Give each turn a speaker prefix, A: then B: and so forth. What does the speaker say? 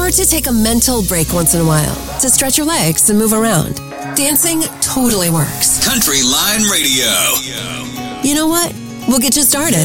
A: or to take a mental break once in a while, to stretch your legs and move around. Dancing totally works.
B: Country Line Radio.
A: You know what? We'll get you started.